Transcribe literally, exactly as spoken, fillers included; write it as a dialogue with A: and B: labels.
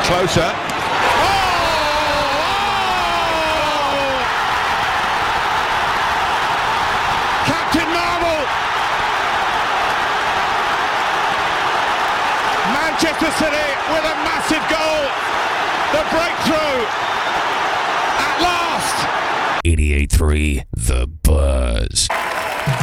A: closer. Captain Marvel! Manchester City with a massive goal. The breakthrough at last.
B: eighty-eight three The